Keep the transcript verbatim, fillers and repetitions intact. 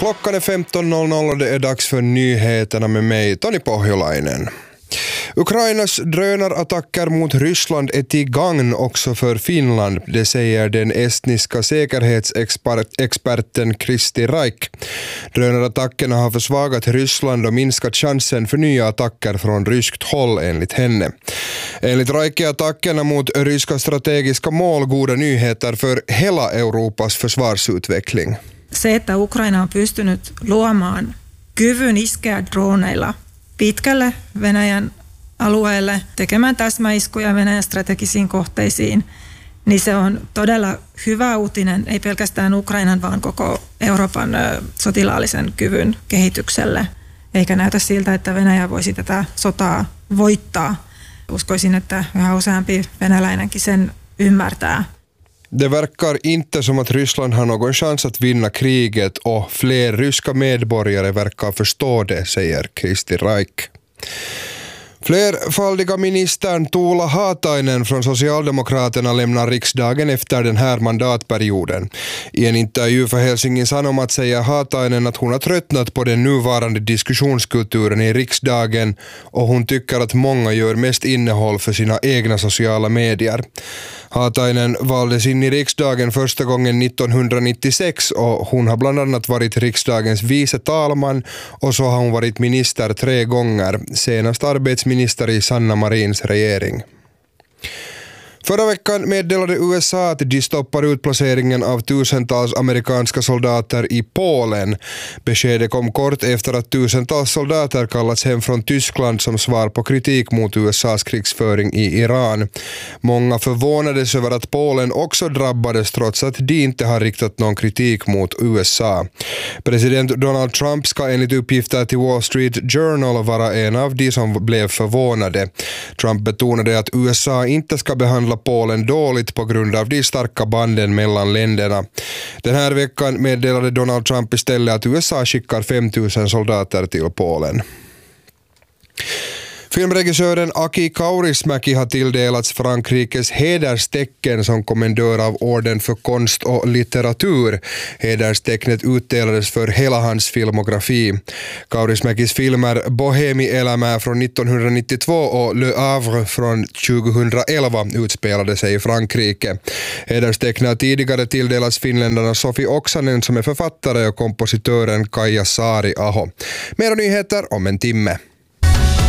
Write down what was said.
Klockan är femton noll noll och det är dags för nyheterna med mig, Tony Pohjolainen. Ukrainas drönarattacker mot Ryssland är till gagn också för Finland, det säger den estniska säkerhetsexperten Kristi Raik. Drönarattackerna har försvagat Ryssland och minskat chansen för nya attacker från ryskt håll enligt henne. Enligt Raik är attackerna mot ryska strategiska mål goda nyheter för hela Europas försvarsutveckling. Se, että Ukraina on pystynyt luomaan kyvyn iskeä droneilla pitkälle Venäjän alueelle, tekemään täsmäiskuja Venäjän strategisiin kohteisiin, niin se on todella hyvä uutinen, ei pelkästään Ukrainan, vaan koko Euroopan sotilaallisen kyvyn kehitykselle. Eikä näytä siltä, että Venäjä voisi tätä sotaa voittaa. Uskoisin, että yhä useampi venäläinenkin sen ymmärtää. Det verkar inte som att Ryssland har någon chans att vinna kriget och fler ryska medborgare verkar förstå det, säger Kristi Raik. Flerfaldiga ministern Tuula Haatainen från Socialdemokraterna lämnar riksdagen efter den här mandatperioden. I en intervju för Helsingin Sanomat säger Haatainen att hon har tröttnat på den nuvarande diskussionskulturen i riksdagen och hon tycker att många gör mest innehåll för sina egna sociala medier. Haatainen valdes in i riksdagen första gången nittonhundranittiosex och hon har bland annat varit riksdagens vice talman och så har hon varit minister tre gånger, senast arbetsminister i Sanna Marins regering. Förra veckan meddelade U S A att de stoppar utplaceringen av tusentals amerikanska soldater i Polen. Beskedet kom kort efter att tusentals soldater kallats hem från Tyskland som svar på kritik mot U S A:s krigsföring i Iran. Många förvånades över att Polen också drabbades trots att de inte har riktat någon kritik mot U S A. President Donald Trump ska enligt uppgifter till Wall Street Journal vara en av de som blev förvånade. Trump betonade att U S A inte ska behandla Polen dåligt på grund av de starka banden mellan länderna. Den här veckan meddelade Donald Trump istället att U S A skickar femtusen soldater till Polen. Filmregissören Aki Kaurismäki har tilldelats Frankrikes hederstecken som kommendör av orden för konst och litteratur. Hederstecknet utdelades för hela hans filmografi. Kaurismäkis filmer Bohemi-elämä från nittonhundranittiotvå och Le Havre från tjugohundraelva utspelade sig i Frankrike. Hederstecknet har tidigare tilldelats finländarna Sofi Oksanen som är författare och kompositören Kaija Saari-Aho. Mer nyheter om en timme.